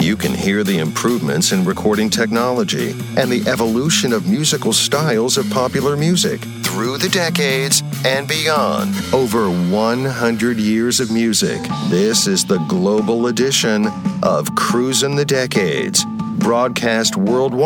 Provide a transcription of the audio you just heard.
You can hear the improvements in recording technology and the evolution of musical styles of popular music through the decades and beyond. Over 100 years of music. This is the global edition of Cruisin' the Decades, broadcast worldwide